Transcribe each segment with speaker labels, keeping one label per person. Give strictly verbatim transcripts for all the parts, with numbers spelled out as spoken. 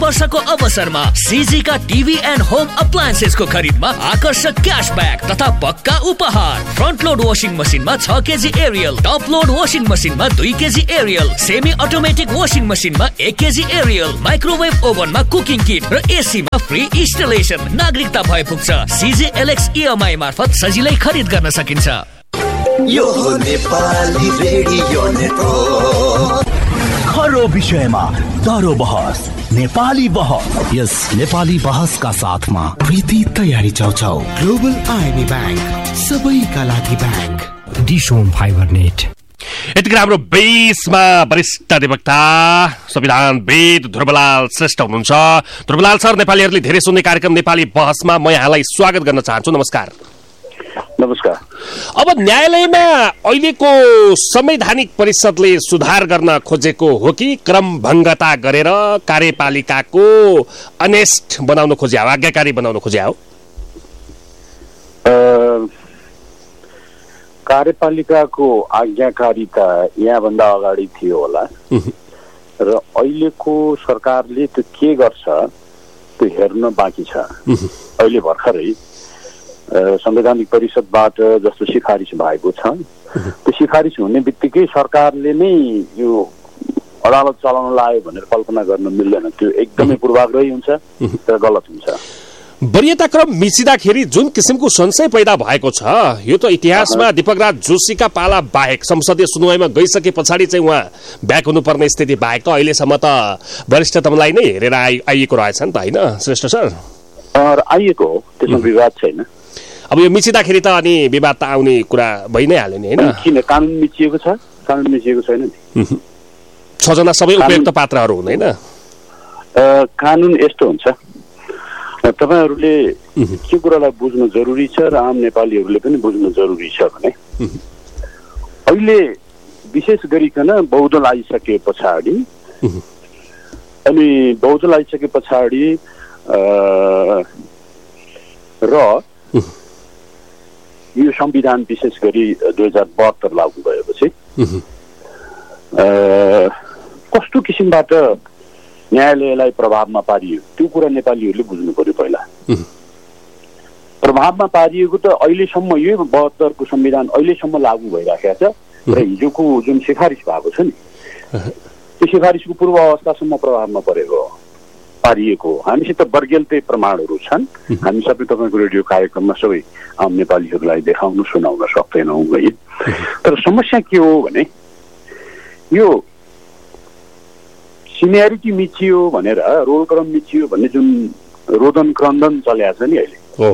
Speaker 1: वर्षको अवसरमा सीजी का टिभी एन्ड होम अप्लायन्सेस को खरिदमा आकर्षक क्याशब्याक तथा पक्का उपहार। फ्रन्ट लोड वाशिङ मसिनमा छ KG Ariel, top load washing मसिनमा दुई KG Ariel, semi automatic washing मसिनमा एक केजी एरियल, माइक्रोवेभ ओभनमा कुकिङ किट र एसीमा फ्री इन्स्टलेसन। नागरिकता भए पुग्छ। सीजी एलएक्स इएमआई मार्फत सजिलै खरिद गर्न सकिन्छ।
Speaker 2: यो हो नेपाली रेडियो नेटवर्क।
Speaker 3: खरो विषयमा दरो बहस, नेपाली बहस। यस नेपाली बहसका साथमा प्रीति तयारी चौचौ,
Speaker 4: ग्लोबल आइबी ब्याङ्क, सबैका लागि ब्याङ्क,
Speaker 5: डिसोम फाइबर नेट।
Speaker 6: यतिखेर हाम्रो बेसमा वरिष्ठ अधिवक्ता संविधानविद ध्रुवलाल श्रेष्ठ हुनुहुन्छ। ध्रुवलाल सर, नेपालीहरूले धेरै सुन्ने कार्यक्रम नेपाली बहसमा म यहाँलाई स्वागत गर्न चाहन्छु। नमस्कार।
Speaker 7: नमस्कार।
Speaker 6: अब न्यायालयमा अहिलेको संवैधानिक परिषदले सुधार गर्न खोजेको हो कि क्रमभङ्गता गरेर कार्यपालिकाको अनेस्ट बनाउन खोज्या हो, आज्ञाकारी बनाउन खोज्या हो?
Speaker 7: कार्यपालिकाको आज्ञाकारिता यहाँभन्दा अगाडि थियो होला र अहिलेको सरकारले त्यो के गर्छ त्यो हेर्न बाँकी छ। अहिले भर्खरै संवैधानिक परिषदबाट जस्तो सिफारिस भएको छ, त्यो सिफारिस हुने बित्तिकै सरकारले नै यो अदालत चलाउन लाग्यो भनेर कल्पना गर्न मिल्दैन। त्यो एकदमै पूर्वाग्रही हुन्छ र गलत हुन्छ।
Speaker 6: वरियता क्रम मिचिँदाखेरि जुन किसिमको संशय पैदा भएको छ, यो त इतिहासमा दीपकराज जोशीका पाला बाहेक संसदीय सुनवाईमा गइसके पछाडि चाहिँ उहाँ ब्याक हुनुपर्ने स्थिति बाहेक त अहिलेसम्म त वरिष्ठतमलाई नै हेरेर आइएको रहेछ नि त, होइन श्रेष्ठ सर?
Speaker 7: आइएको हो, त्यसमा विवाद छैन।
Speaker 6: अब यो मिचिँदाखेरि त अनि विवाद त आउने कुरा भइ नै हाल्यो नि, होइन?
Speaker 7: किन कानुन मिचिएको छ? कानुन मिचिएको छैन नि।
Speaker 6: छजना सबै उपयुक्त पात्रहरू हुँदैन।
Speaker 7: कानुन यस्तो हुन्छ, तपाईहरूले के कुरालाई बुझ्नु जरुरी छ र आम नेपालीहरूले पनि बुझ्नु जरुरी छ भने अहिले विशेष गरिकन बहुदल आइसके पछाडि अनि बहुदल आइसके पछाडि र यो संविधान विशेष गरी दुई हजार बहत्तर लागू भएपछि कस्तो किसिमबाट न्यायालयलाई प्रभावमा पारियो त्यो कुरा नेपालीहरूले बुझ्नु पर्यो। पहिला प्रभावमा पारिएको त अहिलेसम्म यो बहत्तरको संविधान अहिलेसम्म लागू भइराखेको छ र हिजोको जुन सिफारिस भएको छ नि त्यो सिफारिसको पूर्व अवस्थासम्म प्रभावमा परेको पारिएको। हामीसित बर्गेलते प्रमाणहरू छन्। हामी सबै तपाईँको रेडियो कार्यक्रममा सबै आम नेपालीहरूलाई देखाउन सुनाउन सक्दैनौँ है। तर समस्या के हो भने यो सिनियरिटी मिचियो भनेर, रोल क्रम मिचियो भन्ने जुन रोदन क्रन्दन चलेको छ नि अहिले,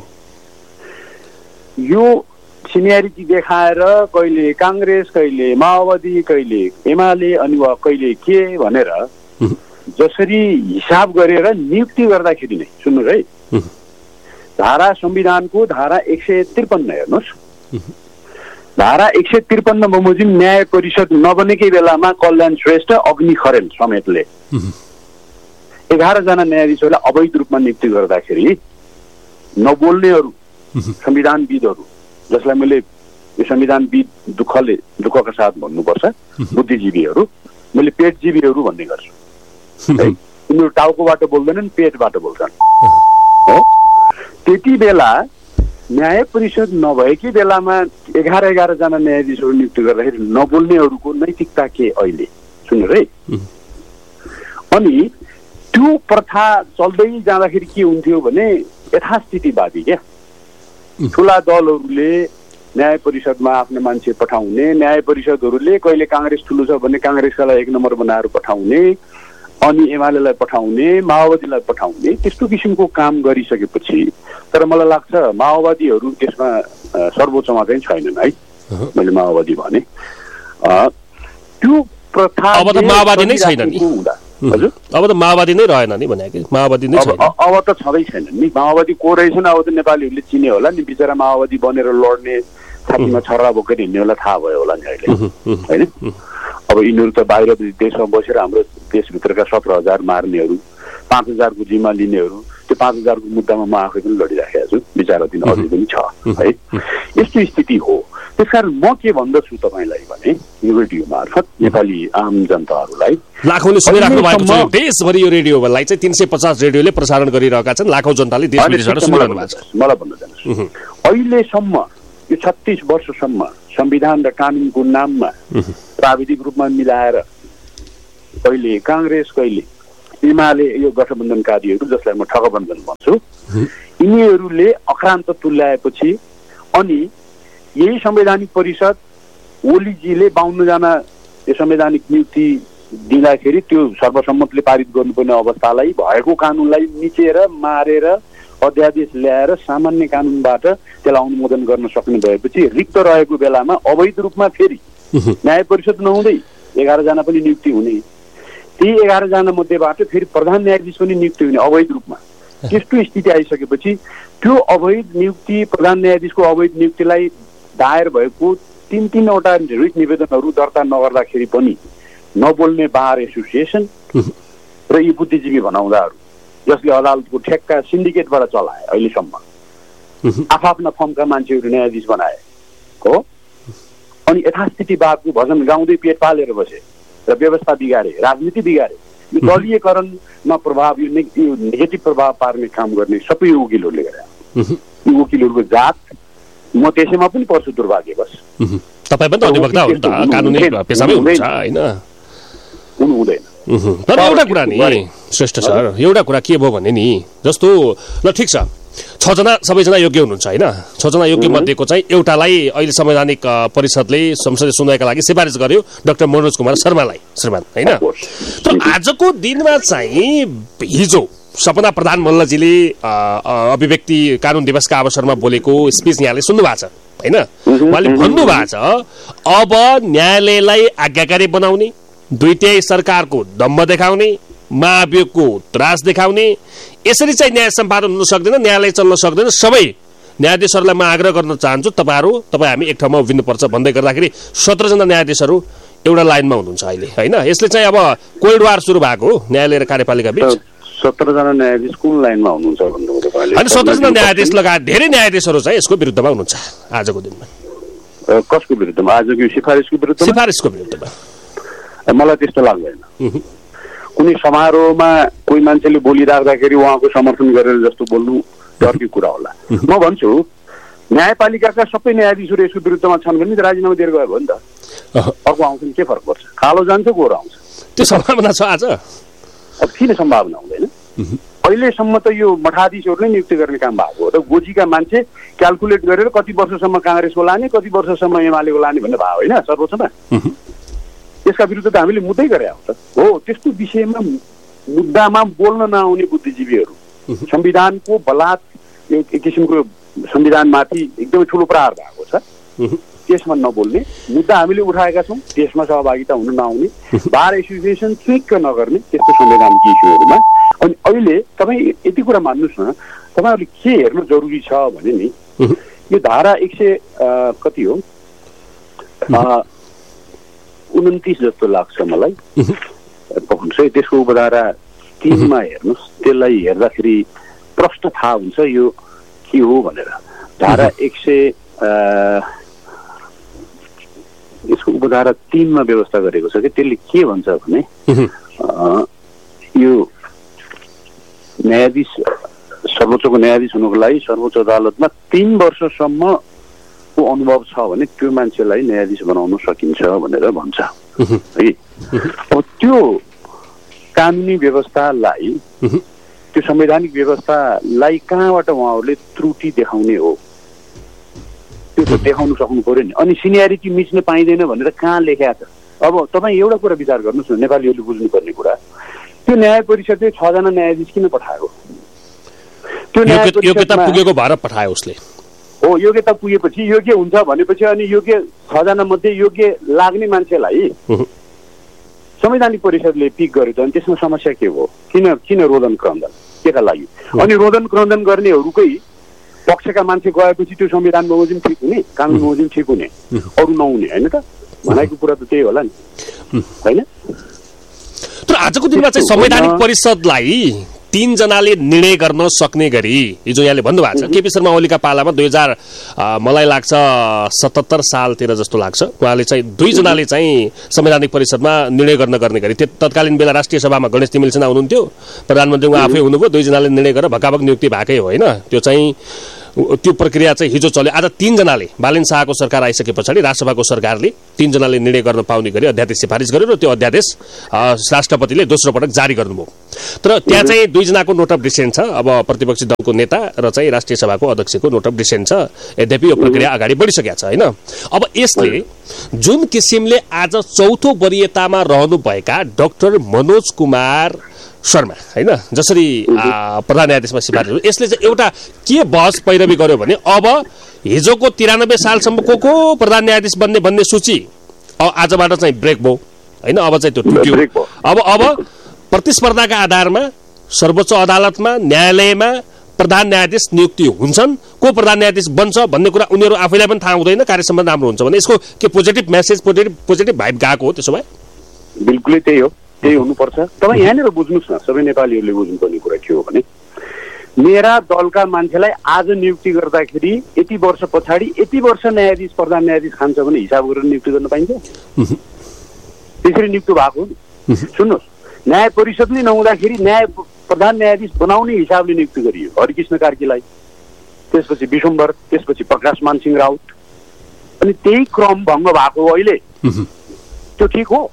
Speaker 7: यो सिनियरिटी देखाएर कहिले काङ्ग्रेस, कहिले माओवादी, कहिले एमाले, अनि वा कहिले के भनेर जसरी हिसाब गरेर नियुक्ति गर्दाखेरि नै, सुन्नु है, धारा संविधानको धारा एक सय त्रिपन्न हेर्नुहोस्, धारा एक सय त्रिपन्न बमोजिम न्याय परिषद नबनेकै बेलामा कल्याण श्रेष्ठ, अग्नि खरेल समेतले एघार जना न्यायाधीशहरूलाई अवैध रूपमा नियुक्ति गर्दाखेरि नबोल्नेहरू संविधानविदहरू, जसलाई मैले यो संविधानविद दुःखले दुःखका साथ भन्नुपर्छ, बुद्धिजीवीहरू, मैले पेटजीवीहरू भन्ने गर्छु। उनीहरू टाउकोबाट बोल्दैनन्, पेटबाट बोल्छन् हो। त्यति बेला न्याय परिषद नभएकै बेलामा एघार एघार जना न्यायाधीशहरू नियुक्ति गर्दाखेरि नबोल्नेहरूको नैतिकता के अहिले, सुन्नु है। अनि त्यो प्रथा चल्दै जाँदाखेरि के हुन्थ्यो भने यथास्थितिवादी क्या, ठुला दलहरूले न्याय परिषदमा आफ्नो मान्छे पठाउने, न्याय परिषदहरूले कहिले काङ्ग्रेस ठुलो छ भने काङ्ग्रेसलाई एक नम्बर बनाएर पठाउने, अनि एमालेलाई पठाउने, माओवादीलाई पठाउने, त्यस्तो किसिमको काम गरिसकेपछि, तर मलाई लाग्छ माओवादीहरू त्यसमा सर्वोच्चमा चाहिँ छैनन् है। मैले माओवादी भने त्यो प्रथा
Speaker 6: अब त माओवादी नै छैन नि।
Speaker 7: हजुर,
Speaker 6: अब त माओवादी नै रहेन नि भने कि माओवादी नै छैन।
Speaker 7: अब त छँदै छैन नि माओवादी। को रहेछन् अब त नेपालीहरूले चिने होला नि, बिचरा माओवादी बनेर लड्ने, छातीमा छर्रा बोकेर हिँड्नेलाई थाहा भयो होला नि अहिले, होइन? अब यिनीहरू त बाहिर देशमा बसेर हाम्रो देशभित्रका सत्र हजार मार्नेहरू, पाँच हजारको जिम्मा लिनेहरू, त्यो पाँच हजारको मुद्दामा म आफै पनि लडिराखेको छु, विचाराधीन अझै पनि छ है। यस्तो स्थिति हो। त्यसकारण म के भन्दछु तपाईँलाई भने यो रेडियो मार्फत नेपाली आम जनताहरूलाई
Speaker 6: लाखौँले सुनिराख्नु भएको छ देशभरि यो रेडियोलाई चाहिँ तीन सय पचास रेडियोले प्रसारण गरिरहेका छन् लाखौँ जनताले देश विदेशबाट सुनिरहनु भएको छ
Speaker 7: मलाई भन्न जानुहोस् अहिलेसम्म यो छत्तीस वर्षसम्म संविधान र कानुनको नाममा प्राविधिक रूपमा मिलाएर कहिले काङ्ग्रेस कहिले एमाले यो गठबन्धनकारीहरू जसलाई म ठगबन्धन भन्छु यिनीहरूले अक्रान्त तुल्याएपछि अनि यही संवैधानिक परिषद ओलीजीले बाउन्नजना यो संवैधानिक नियुक्ति दिँदाखेरि त्यो सर्वसम्मतले पारित गर्नुपर्ने अवस्थालाई भएको कानुनलाई मिचेर मारेर अध्यादेश ल्याएर सामान्य कानुनबाट त्यसलाई अनुमोदन गर्न सक्ने भएपछि रिक्त रहेको बेलामा अवैध रूपमा फेरि न्याय परिषद नहुँदै एघारजना पनि नियुक्ति हुने ती एघारजना मध्येबाट फेरि प्रधान न्यायाधीश पनि नियुक्ति हुने अवैध रूपमा त्यस्तो स्थिति आइसकेपछि त्यो अवैध नियुक्ति प्रधान न्यायाधीशको अवैध नियुक्तिलाई दायर भएको तीन तीनवटा रिट निवेदनहरू दर्ता नगर्दाखेरि पनि नबोल्ने बार एसोसिएसन र यी बुद्धिजीवी भनाउँदाहरू जसले अदालतको ठेक्का सिन्डिकेटबाट चलाए अहिलेसम्म आफ्ना फर्मका मान्छेहरू न्यायाधीश बनाए हो अनि यथास्थितिवादको भजन गाउँदै पेट पालेर बसे र व्यवस्था बिगारे राजनीति बिगारे यो दलीयकरणमा प्रभाव यो नेगेटिभ प्रभाव पार्ने काम गर्ने सबै वकिलहरूले गरे यी वकिलहरूको जात म त्यसैमा पनि पर्छु दुर्भाग्यवश
Speaker 6: तपाईँ पनि त अधिवक्ता हो नि त कानुनी पेसामै हुनुहुन्छ हैन
Speaker 7: हुनु हुँदैन
Speaker 6: तर एउटा कुरा नि श्रेष्ठ सर एउटा कुरा के भयो भने नि जस्तो ल ठिक छ छजना सबैजना योग्य हुनुहुन्छ हैन छजना योग्य मध्येको चाहिँ एउटालाई अहिले संवैधानिक परिषदले संसदीय सुनवाईका लागि सिफारिस गर्यो डाक्टर मनोज कुमार शर्मालाई श्रीमान हैन तर आजको दिनमा चाहिँ हिजो सपना प्रधान मल्लजीले अभिव्यक्ति कानुन दिवसका अवसरमा बोलेको स्पिच यहाँले सुन्नु भएको छ हैन उहाँले भन्नु भएको छ अब न्यायालयलाई आज्ञाकारी बनाउने दुईटै सरकारको दम्भ देखाउने महाभियोगको त्रास देखाउने यसरी चाहिँ न्याय सम्पादन हुन सक्दैन न्यायालय चल्न सक्दैन सबै न्यायाधीशहरूलाई म आग्रह गर्न चाहन्छु तपाईँहरू तपाईँ हामी एक ठाउँमा उभिनुपर्छ भन्दै गर्दाखेरि सत्रजना न्यायाधीशहरू एउटा लाइनमा हुनुहुन्छ अहिले हैन यसले चाहिँ अब कोल्ड वार सुरु भएको हो न्यायालय र कार्यपालिका बीच
Speaker 7: सत्रजना न्यायाधीश कुन लाइनमा हुनुहुन्छ भन्नुभयो तपाईँले
Speaker 6: अनि सत्रजना न्यायाधीश लगायत धेरै न्यायाधीशहरू चाहिँ यसको विरुद्धमा हुनुहुन्छ आजको दिनमा
Speaker 7: कसको विरुद्धमा आजको सिफारिसको विरुद्धमा
Speaker 6: सिफारिसको विरुद्धमा
Speaker 7: मलाई त्यस्तो लाग्दैन कुनै समारोहमा कोही मान्छेले बोलिराख्दाखेरि उहाँको समर्थन गरेर जस्तो बोल्नु डरकी कुरा होला म भन्छु न्यायपालिकाका सबै न्यायाधीशहरू यसको विरुद्धमा छन् भने राजीनामा दिएर गयो भयो नि त अर्को आउँछ नि के फरक पर्छ कालो जान्छ गोरो आउँछ
Speaker 6: त्यो सम्भावना छ आज
Speaker 7: अब किन सम्भावना हुँदैन अहिलेसम्म त यो मठाधीशहरूले नियुक्ति गर्ने काम भएको हो र गोजीका मान्छे क्यालकुलेट गरेर कति वर्षसम्म काङ्ग्रेसको लाने कति वर्षसम्म एमालेको लाने भन्ने भयो होइन सर्वोच्चमा यसका विरुद्ध त हामीले मुद्दै गरे हो त हो त्यस्तो विषयमा मुद्दामा बोल्न नआउने बुद्धिजीवीहरू संविधानको बलात् एक किसिमको संविधानमाथि एकदमै ठुलो प्रहार भएको छ त्यसमा नबोल्ने मुद्दा हामीले उठाएका छौँ त्यसमा सहभागिता हुन नआउने बार एसोसिएसन चुइक्क नगर्ने त्यस्तो संवैधानिक इस्युहरूमा अनि अहिले तपाईँ यति कुरा मान्नुहोस् न तपाईँहरूले के हेर्नु जरुरी छ भने नि यो धारा एक सय कति हो उन्तिस जस्तो लाग्छ मलाई पक्ष त्यसको उपधारा तिनमा हेर्नुहोस् त्यसलाई हेर्दाखेरि प्रश्न थाहा हुन्छ यो के हो भनेर धारा एक सय यसको उपधारा तिनमा व्यवस्था गरेको छ कि त्यसले के भन्छ भने यो न्यायाधीश सर्वोच्चको न्यायाधीश हुनुको लागि सर्वोच्च अदालतमा तीन वर्षसम्म को अनुभव छ भने त्यो मान्छेलाई न्यायाधीश बनाउन सकिन्छ भनेर भन्छ है अब त्यो कानुनी व्यवस्थालाई त्यो संवैधानिक व्यवस्थालाई कहाँबाट उहाँहरूले त्रुटि देखाउने हो त्यो त देखाउन सक्नु पर्यो नि अनि सिनियरिटी मिच्न पाइँदैन भनेर कहाँ लेखेको छ अब तपाईँ एउटा कुरा विचार गर्नुहोस् न नेपालीहरूले बुझ्नुपर्ने कुरा त्यो न्याय परिषदले छजना न्यायाधीश किन पठाएको त्यो
Speaker 6: योग्यता पुगेको भएर पठायो उसले
Speaker 7: हो योग्यता पुगेपछि योग्य हुन्छ भनेपछि अनि योग्य छजना मध्ये योग्य लाग्ने मान्छेलाई संवैधानिक परिषदले पिक गरेको अनि त्यसमा समस्या के हो किन किन रोदन क्रन्दन केका लागि अनि रोदन क्रन्दन गर्नेहरूकै पक्षका मान्छे गएपछि त्यो संविधान बमोजिम ठिक हुने कानुन बमोजिम ठिक हुने अरू नहुने होइन त भनाइको कुरा त त्यही होला नि होइन
Speaker 6: तर आजको दिनमा चाहिँ संवैधानिक परिषदलाई तीनजनाले निर्णय गर्न सक्ने गरी हिजो यहाँले भन्नुभएको छ केपी शर्मा ओलीका पालामा दुई हजार मलाई लाग्छ सतहत्तर सालतिर जस्तो लाग्छ उहाँले चाहिँ दुईजनाले चाहिँ संवैधानिक परिषदमा निर्णय गर्न गर्ने गरी तत्कालीन बेला राष्ट्रिय सभामा गणेश तिमिल सिन्हा हुनुहुन्थ्यो प्रधानमन्त्री उहाँ आफै हुनुभयो दुईजनाले निर्णय गरेर भकाभक नियुक्ति भएकै होइन त्यो चाहिँ त्यो प्रक्रिया चाहिँ हिजो चल्यो आज तीनजनाले बालेन शाहको सरकार आइसके पछाडि राष्ट्रसभाको सरकारले तीनजनाले निर्णय गर्न पाउने गरी अध्यादेश सिफारिस गर्यो र त्यो अध्यादेश राष्ट्रपतिले दोस्रो पटक जारी गर्नुभयो तर त्यहाँ चाहिँ दुईजनाको नोट अफ डिसेन्ट छ अब प्रतिपक्षी दलको नेता र चाहिँ राष्ट्रिय सभाको अध्यक्षको नोट अफ डिसेन्ट छ यद्यपि यो प्रक्रिया अगाडि बढिसकेको छ होइन अब यसले जुन किसिमले आज चौथो वरियतामा रहनुभएका डाक्टर मनोज कुमार शर्मा हैन जसरी प्रधान न्यायाधीशमा सिफारिस यसले चाहिँ एउटा के बहस पैरवी गर्यो भने अब हिजोको तिरानब्बे सालसम्म को को प्रधान न्यायाधीश बन्ने भन्ने सूची अब आजबाट चाहिँ ब्रेक भयो हैन अब चाहिँ त्यो टुट्यो अब अब प्रतिस्पर्धाका आधारमा सर्वोच्च अदालतमा न्यायालयमा प्रधान न्यायाधीश नियुक्ति हुन्छन् को प्रधान न्यायाधीश बन्छ भन्ने कुरा उनीहरू आफैलाई पनि थाहा हुँदैन कार्यसम्बन्ध राम्रो हुन्छ भने यसको के positive message positive positive vibe गएको हो त्यसो भए
Speaker 7: बिल्कुलै त्यही हो त्यही हुनुपर्छ तपाईँ यहाँनिर बुझ्नुहोस् न सबै नेपालीहरूले बुझ्नुपर्ने कुरा के हो भने मेरा दलका मान्छेलाई आज नियुक्ति गर्दाखेरि यति वर्ष पछाडि यति वर्ष न्यायाधीश प्रधान न्यायाधीश खान्छ भने हिसाब गरेर नियुक्ति गर्न पाइन्छ त्यसरी नियुक्ति भएको हो सुन्नुहोस् न्याय परिषदले नहुँदाखेरि न्याय प्रधान न्यायाधीश बनाउने हिसाबले नियुक्ति गरियो हरिकृष्ण कार्कीलाई त्यसपछि विश्वम्भर त्यसपछि प्रकाशमान सिंह राउत अनि त्यही क्रम भङ्ग भएको अहिले त्यो ठिक हो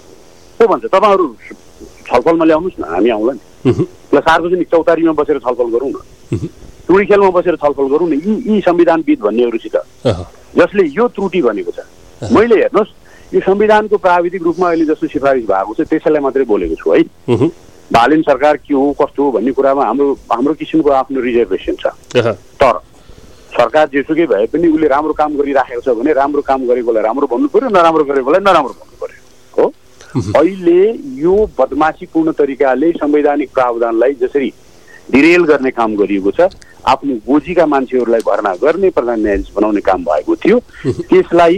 Speaker 7: के भन्छ तपाईँहरू छलफलमा ल्याउनुहोस् न हामी आउँला नि ल सार्वजनिक चौतारीमा बसेर छलफल गरौँ न टुडी खेलमा बसेर छलफल गरौँ न यी यी संविधानविद भन्नेहरूसित जसले यो त्रुटि भनेको छ मैले हेर्नुहोस् यो संविधानको प्राविधिक रूपमा अहिले जस्तो सिफारिस भएको छ त्यसैलाई मात्रै बोलेको छु है बालेन सरकार के हो कस्तो हो भन्ने कुरामा हाम्रो हाम्रो किसिमको आफ्नो रिजर्भेसन छ तर सरकार जेसुकै भए पनि उसले राम्रो काम गरिराखेको छ भने राम्रो काम गरेकोलाई राम्रो भन्नु पर्यो नराम्रो गरेकोलाई नराम्रो भन्नु पर्यो हो अहिले यो बदमाशीपूर्ण तरिकाले संवैधानिक प्रावधानलाई जसरी डिरेल गर्ने काम गरिएको छ आफ्नो गोजीका मान्छेहरूलाई भर्ना गर्ने प्रधान न्यायाधीश बनाउने काम भएको थियो त्यसलाई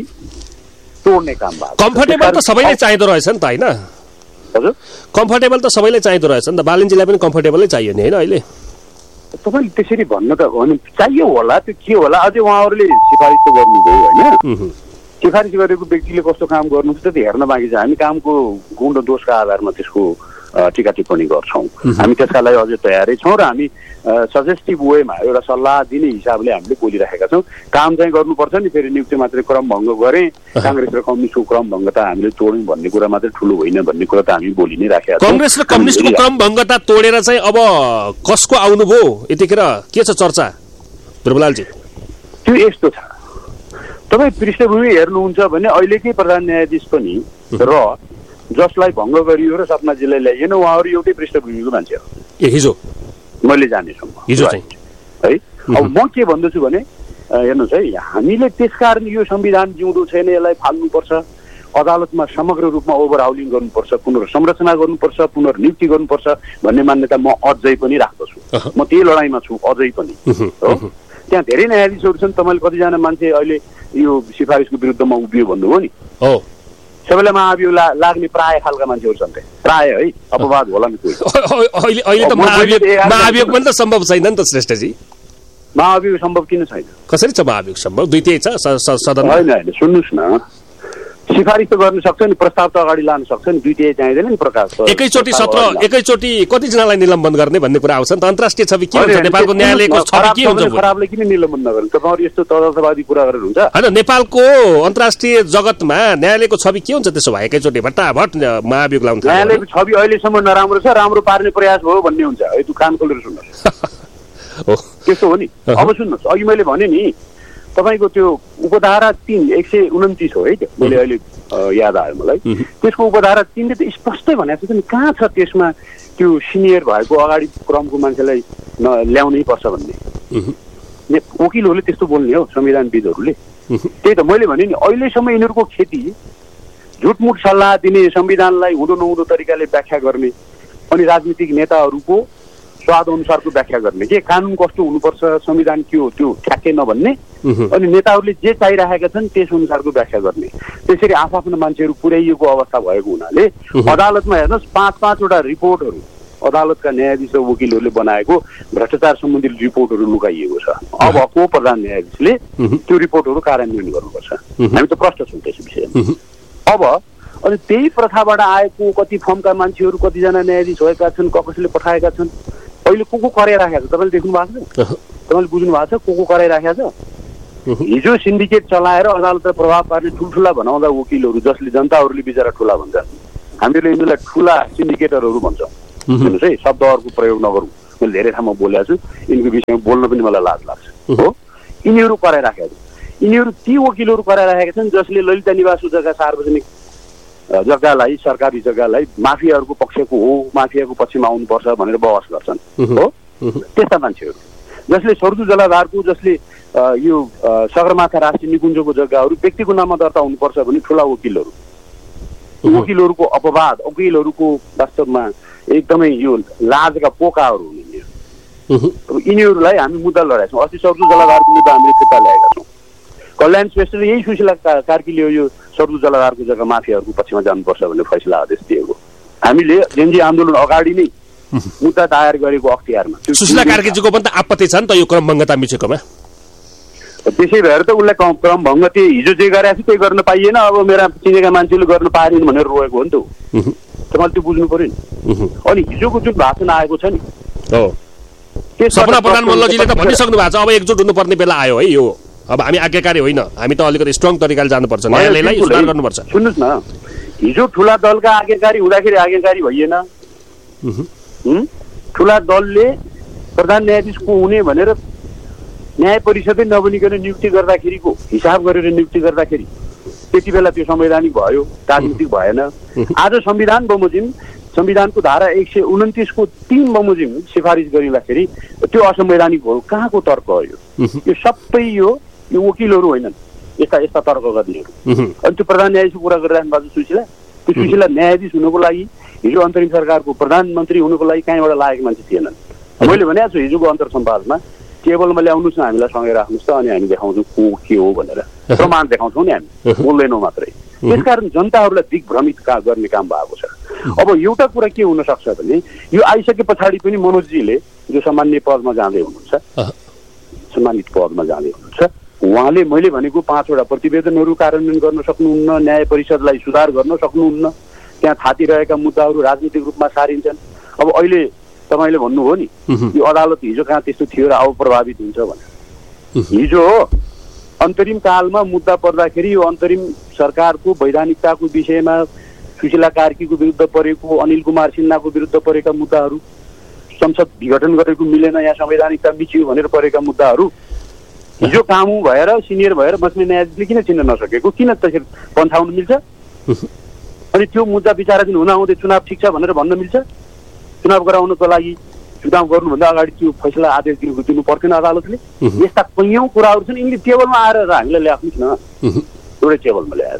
Speaker 7: तोड्ने काम भएको
Speaker 6: कम्फर्टेबल त सबैले चाहिँदो रहेछ नि त होइन
Speaker 7: हजुर
Speaker 6: कम्फर्टेबल त सबैले चाहिँदो रहेछ नि त बालेनजीलाई पनि कम्फर्टेबलै चाहियो नि होइन अहिले
Speaker 7: तपाईँले त्यसरी भन्न त भने चाहियो होला त्यो के होला अझै उहाँहरूले सिफारिस त गर्नुभयो होइन सिफारिस गरेको व्यक्तिले कस्तो काम गर्नुहुन्छ त्यो हेर्न बाँकी छ हामी कामको गुण र दोषका आधारमा त्यसको टिका टिप्पणी गर्छौँ हामी त्यसका लागि अझै तयारै छौँ र हामी सजेस्टिभ वेमा एउटा सल्लाह दिने हिसाबले हामीले बोलिरहेका छौँ काम चाहिँ गर्नुपर्छ नि फेरि नियुक्ति मात्रै क्रम भङ्ग गरे काङ्ग्रेस र कम्युनिस्टको क्रम भङ्गता हामीले तोड्यौँ भन्ने कुरा मात्रै ठुलो होइन भन्ने कुरा त हामी बोलि नै राखेका छौँ
Speaker 6: कांग्रेस र कम्युनिस्टको क्रम भङ्गता तोडेर चाहिँ अब कसको आउनुभयो यतिखेर के छ चर्चा प्रभुलालजी
Speaker 7: त्यो यस्तो छ तपाईँ पृष्ठभूमि हेर्नुहुन्छ भने अहिलेकै प्रधान न्यायाधीश पनि र जसलाई भङ्ग गरियो र सपनाजीलाई ल्याइएन उहाँहरू एउटै पृष्ठभूमिको मान्छे हो
Speaker 6: ए हिजो
Speaker 7: मैले जानेसम्म
Speaker 6: हिजो चाहिँ
Speaker 7: है अब म के भन्दछु भने हेर्नुहोस् है हामीले त्यसकारण यो संविधान जिउँदो छैन यसलाई फाल्नुपर्छ अदालतमा समग्र रूपमा ओभरहाउलिङ गर्नुपर्छ पुनर्संरचना गर्नुपर्छ पुनर्नियुक्ति गर्नुपर्छ भन्ने मान्यता म अझै पनि राख्दछु म त्यही लडाइँमा छु अझै पनि हो त्यहाँ धेरै न्यायाधीशहरू छन् तपाईँले कतिजना मान्छे अहिले यो सिफारिसको विरुद्धमा उभियो भन्नुभयो नि
Speaker 6: हो
Speaker 7: सबैलाई महाभियोग लाग्ने प्राय खालका मान्छेहरू छन् प्राय है अपवाद होला नि
Speaker 6: अहिले अहिले त महाभियोग महाभियोग पनि त सम्भव छैन नि त श्रेष्ठजी
Speaker 7: महाभियोग सम्भव किन छैन
Speaker 6: कसरी छ महाभियोग सम्भव द्वितीय छ सदन
Speaker 7: होइन होइन सुन्नुहोस् न सिफारिस त गर्न सक्छ नि प्रस्ताव त अगाडि लान सक्छ नि द्वितीय चाहिँदैन नि प्रकाश
Speaker 6: एकैचोटि सत्र एकैचोटि कतिजनालाई निलम्बन गर्ने भन्ने कुरा आउँछ नि त अन्तर्राष्ट्रिय छवि के हुन्छ नेपालको न्यायालयको छवि के हुन्छ
Speaker 7: खराबले किन निलम्बन नगर्नु तपाईँहरू यस्तो तथार्थवादी कुरा गरेर हुन्छ
Speaker 6: होइन नेपालको अन्तर्राष्ट्रिय जगतमा न्यायालयको छवि के हुन्छ त्यसो भए एकैचोटि भट्टाभट महाभियोग लाउनु
Speaker 7: न्यायालयको छवि अहिलेसम्म नराम्रो छ राम्रो पार्ने प्रयास भयो भन्ने हुन्छ है तँ कान खोलेर सुन्नुहोस् त्यस्तो हो नि अब सुन्नुहोस् अघि मैले भने नि तपाईँको त्यो उपधारा तीन एक सय उन्तिस हो है त्यो मैले अहिले याद आयो मलाई त्यसको उपधारा तीनले त स्पष्टै भनेको छ नि कहाँ छ त्यसमा त्यो सिनियर भएको अगाडि क्रमको मान्छेलाई ल्याउनै पर्छ भन्ने वकिलहरूले त्यस्तो बोल्ने हो संविधानविदहरूले त्यही त मैले भने नि अहिलेसम्म यिनीहरूको खेती झुटमुट सल्लाह दिने संविधानलाई हुँदो नहुँदो तरिकाले व्याख्या गर्ने अनि राजनीतिक नेताहरूको स्वाद अनुसारको व्याख्या गर्ने के कानुन कस्तो हुनुपर्छ संविधान के हो त्यो ठ्याक्कै नभन्ने अनि नेताहरूले जे चाहिरहेका छन् त्यस अनुसारको व्याख्या गर्ने त्यसरी आफआफ्नो मान्छेहरू पुर्याइएको अवस्था भएको हुनाले अदालतमा हेर्नुहोस् पाँच पाँचवटा रिपोर्टहरू अदालतका न्यायाधीश र वकिलहरूले बनाएको भ्रष्टाचार सम्बन्धी रिपोर्टहरू लुकाइएको छ। अब को प्रधान न्यायाधीशले त्यो रिपोर्टहरू कार्यान्वयन गर्नुपर्छ। हामी त प्रष्ट छौँ त्यस विषयमा। अब अनि त्यही प्रथाबाट आएको कति फर्मका मान्छेहरू कतिजना न्यायाधीश भएका छन्, कसैले पठाएका छन्, अहिले को को कराइराखेको छ तपाईँले देख्नु भएको छ, तपाईँले बुझ्नु भएको छ को को कराइराखेको छ। हिजो सिन्डिकेट चलाएर अदालतलाई प्रभाव पार्ने ठुल्ठुला भनाउँदा वकिलहरू जसले जनताहरूले बिचरा ठुला भन्छन्, हामीहरूले यिनीहरूलाई ठुला सिन्डिकेटरहरू भन्छौँ। हेर्नुहोस् है, शब्दहरूको प्रयोग नगरौँ, मैले धेरै ठाउँमा बोलेको छु, यिनको विषयमा बोल्न पनि मलाई लाज लाग्छ हो। यिनीहरू कराइराखेका छन्, यिनीहरू ती वकिलहरू कराइराखेका छन् जसले ललिता निवास जग्गा सार्वजनिक जग्गालाई, सरकारी जग्गालाई माफियाहरूको पक्षको हो, माफियाको पक्षमा आउनुपर्छ भनेर बहस गर्छन् हो। त्यस्ता मान्छेहरू जसले सर्दु जलाधारको, जसले यो सगरमाथा राष्ट्रिय निकुञ्जको जग्गाहरू व्यक्तिको नाममा दर्ता हुनुपर्छ भने ठुला वकिलहरू, वकिलहरूको अपवाद, वकिलहरूको वास्तवमा एकदमै यो लाजका पोकाहरू हुन् यिनीहरू। अब यिनीहरूलाई हामी मुद्दा लडाएका छौँ। अस्ति सर्दु जलाधारको मुद्दा हामीले फिर्ता ल्याएका छौँ। कल्याण श्रेष्ठले यही सुशीला कार्कीले यो सर्दु जलाधारको जग्गा माफियाहरूको पक्षमा जानुपर्छ भन्ने फैसला आदेश दिएको। हामीले जेनजी आन्दोलन अगाडि नै मुद्दा दायर गरेको अख्तियारमा
Speaker 6: सुशीला कार्कीजीको पनि त आपत्ति छ नि त यो क्रमभङ्गता मिचेकोमा।
Speaker 7: त्यसै भएर त उसलाई क्रमभङ्ग त्यही हिजो जे गरेको थियो त्यही गर्न पाइएन, अब मेरा चिनेका मान्छेले गर्न पाएन भनेर रोएको हो नि त। तपाईँले त्यो बुझ्नु पर्यो नि। अनि हिजोको जुन भाषण आएको छ नि,
Speaker 6: सपना प्रधान मल्लजीले त भनिसक्नु भएको छ अब एकजुट हुनुपर्ने बेला आयो है। यो अब हामी आज्ञाकारी होइन, हामी त अलिकति स्ट्रङ तरिकाले जानुपर्छ, न्यायालयलाई सुधार गर्नुपर्छ।
Speaker 7: सुन्नुहोस् न, हिजो ठुला दलका आज्ञाकारी हुँदाखेरि आज्ञाकारी भइएन। ठुला दलले प्रधान न्यायाधीश को हुने भनेर न्याय परिषदै नबनिकन नियुक्ति गर्दाखेरिको हिसाब गरेर नियुक्ति गर्दाखेरि त्यति बेला त्यो संवैधानिक भयो, राजनीतिक भएन। आज संविधान बमोजिम, संविधानको धारा एक सय उन्तिसको तीन बमोजिम सिफारिस गरिँदाखेरि त्यो असंवैधानिक हो। कहाँको तर्क हो यो? यो सबै यो यो वकिलहरू होइनन्, यस्ता यस्ता तर्क गर्नेहरू। अनि त्यो प्रधान न्यायाधीशको कुरा गरिराख्नु भएको सुशीला, त्यो सुशीला न्यायाधीश हुनुको लागि, हिजो अन्तरिम सरकारको प्रधानमन्त्री हुनुको लागि कहीँबाट लागेको मान्छे थिएनन्। मैले भनेको छु हिजोको अन्तर सम्वादमा, टेबलमा ल्याउनुहोस् न, हामीलाई सँगै राख्नुहोस् त, अनि हामी देखाउँछौँ को के हो भनेर, प्रमाण देखाउँछौँ नि, हामी बोल्दैनौँ मात्रै। त्यसकारण जनताहरूलाई दिग्भ्रमित का गर्ने काम भएको छ। अब एउटा कुरा के हुन सक्छ भने यो आइसके पछाडि पनि मनोजजीले जो सामान्य पदमा जाँदै हुनुहुन्छ, सम्मानित पदमा जाँदै हुनुहुन्छ, उहाँले मैले भनेको पाँचवटा प्रतिवेदनहरू कार्यान्वयन गर्न सक्नुहुन्न, न्याय परिषदलाई सुधार गर्न सक्नुहुन्न, त्यहाँ थातिरहेका मुद्दाहरू राजनीतिक रूपमा सारिन्छन्। अब अहिले तपाईँले भन्नुभयो नि यो अदालत हिजो कहाँ त्यस्तो थियो र अब प्रभावित हुन्छ भनेर। हिजो अन्तरिम कालमा मुद्दा पर्दाखेरि यो अन्तरिम सरकारको वैधानिकताको विषयमा सुशीला कार्कीको विरुद्ध परेको, अनिल कुमार सिन्हाको विरुद्ध परेका मुद्दाहरू, संसद विघटन गरेको मिलेन, यहाँ संवैधानिकता मिचियो भनेर परेका मुद्दाहरू हिजो कामु भएर सिनियर भएर बस्ने न्यायाधीशले किन चिन्न नसकेको, किन त्यसरी पन्छाउनु मिल्छ? अनि त्यो मुद्दा विचाराधीन हुन आउँदै चुनाव ठिक छ भनेर भन्न मिल्छ? चुनाव गराउनको लागि चुनाव गर्नुभन्दा अगाडि त्यो फैसला आदेश दिनु दिनु पर्थेन अदालतले? यस्ता कैयौँ कुराहरू छन्, यिनले टेबलमा आएर हामीलाई ल्याउनुहोस् न, एउटै टेबलमा ल्याएर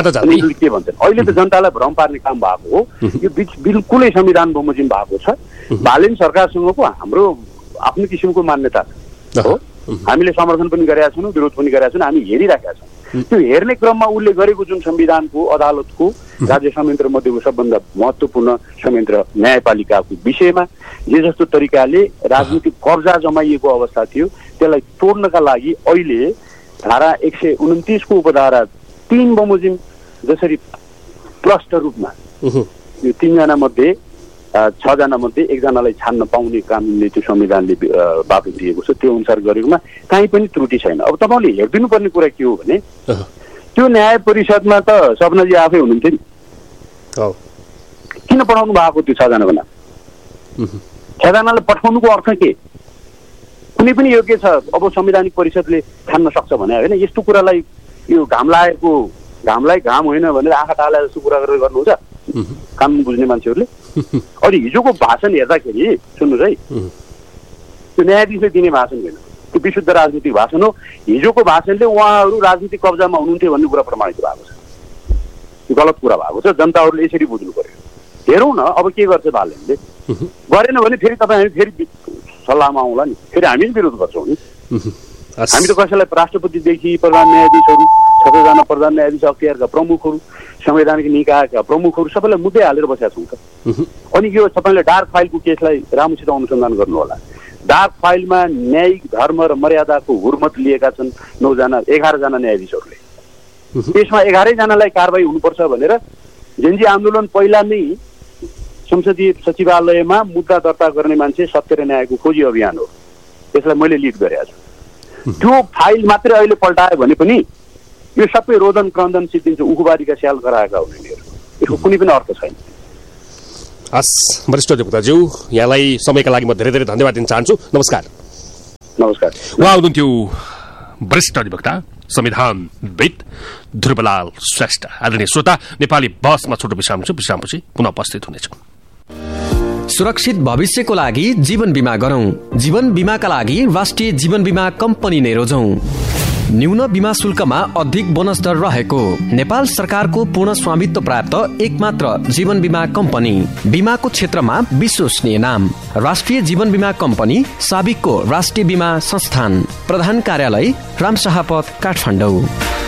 Speaker 7: के भन्छन्। अहिले त जनतालाई भ्रम पार्ने काम भएको हो। यो बिल्कुलै संविधान बमोजिम भएको छ। बालेन सरकारसँगको हाम्रो आफ्नो किसिमको मान्यता हो, हामीले समर्थन पनि गरेका छौँ, विरोध पनि गरेका छौँ, हामी हेरिराखेका छौँ। त्यो हेर्ने क्रममा उसले गरेको जुन संविधानको, अदालतको, राज्य संयन्त्र मध्येको सबभन्दा महत्त्वपूर्ण संयन्त्र न्यायपालिकाको विषयमा जे जस्तो तरिकाले राजनीतिक कब्जा जमाइएको अवस्था थियो, त्यसलाई तोड्नका लागि अहिले धारा एक सय उन्तिसको उपधारा तीन बमोजिम जसरी प्रष्ट रूपमा यो तीनजना मध्ये छजना मध्ये एकजनालाई छान्न पाउने कानुनले त्यो संविधानले बाटो दिएको छ, त्यो अनुसार गरेकोमा कहीँ पनि त्रुटि छैन। अब तपाईँले हेरिदिनु पर्ने कुरा के हो भने त्यो न्याय परिषदमा त सपनाजी आफै हुनुहुन्थ्यो नि, किन पठाउनु भएको त्यो छजनाको नाम? छजनालाई पठाउनुको अर्थ के? कुनै पनि योग्य छ अब संवैधानिक परिषदले छान्न सक्छ भने होइन, यस्तो कुरालाई यो घाम लागेको घामलाई घाम होइन भनेर आँखा टाला जस्तो कुरा गरेर गर्नुहुन्छ कानुन बुझ्ने मान्छेहरूले। अनि हिजोको भाषण हेर्दाखेरि सुन्नुहोस् है, त्यो न्यायाधीशले दिने भाषण होइन, त्यो विशुद्ध राजनीतिक भाषण हो। हिजोको भाषणले उहाँहरू राजनीतिक कब्जामा हुनुहुन्थ्यो भन्ने कुरा प्रमाणित भएको छ, त्यो गलत कुरा भएको छ। जनताहरूले यसरी बुझ्नु पर्यो। हेरौँ न अब के गर्छ बालेनले, गरेन भने फेरि तपाईँ हामी फेरि सल्लाहमा आउँला नि, फेरि हामी विरोध गर्छौँ नि। हामी त कसैलाई राष्ट्रपतिदेखि प्रधान न्यायाधीशहरू सबैजना प्रधान न्यायाधीश अख्तियारका प्रमुखहरू, संवैधानिक निकायका प्रमुखहरू सबैलाई मुद्दै हालेर बसेका छौँ त। अनि यो तपाईँले डार्क फाइलको केसलाई राम्रोसित अनुसन्धान गर्नु होला। डार्क फाइलमा न्यायिक धर्म र मर्यादाको हुर्मत लिएका छन् नौजना एघारजना न्यायाधीशहरूले। त्यसमा एघारैजनालाई कारवाही हुनुपर्छ भनेर जेन्जी आन्दोलन पहिला नै संसदीय सचिवालयमा मुद्दा दर्ता गर्ने मान्छे सत्य र न्यायको खोजी अभियान हो, त्यसलाई मैले लिड गरेको छु। त्यो फाइल मात्रै अहिले पल्टायो भने पनि यो सबै रोदन क्रन्दन सिद्धिन्छ, उखुबारीका स्याल गराएका हुने यिनीहरू, यसको कुनै पनि अर्थ छैन।
Speaker 6: हस् वरिष्ठ अधिवक्ताज्यू, यहाँलाई समयका लागि म धेरै धेरै धन्यवाद दिन चाहन्छु। नमस्कार।
Speaker 7: नमस्कार।
Speaker 6: उहाँ हुनुहुन्थ्यो वरिष्ठ अधिवक्ता संविधानविद ध्रुवलाल श्रेष्ठ। आदरणीय श्रोता, नेपाली बहसमा छोटो विश्राम छ, विश्रामपछि पुनः उपस्थित हुनेछौँ।
Speaker 5: सुरक्षित भविष्यको लागि जीवन बीमा गरौं। जीवन बीमाका लागि राष्ट्रिय जीवन बीमा कम्पनी नै रोजौं। न्यून बीमा शुल्कमा अधिक बोनस दर रहेको नेपाल सरकारको पूर्ण स्वामित्व प्राप्त एकमात्र जीवन बीमा कम्पनी। बीमाको क्षेत्रमा विश्वसनीय नाम राष्ट्रिय जीवन बीमा कम्पनी, साबिकको राष्ट्रिय बीमा संस्थान। प्रधान कार्यालय रामशाहपथ, काठमाडौँ।